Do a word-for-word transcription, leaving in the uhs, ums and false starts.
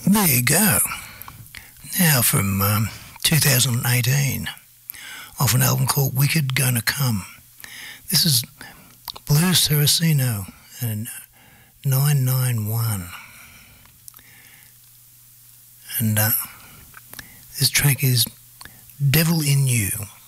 There you go. Now from um, two thousand eighteen, off an album called Wicked Gonna Come. This is Blue Saraceno and nine nine one. And uh, this track is Devil in You.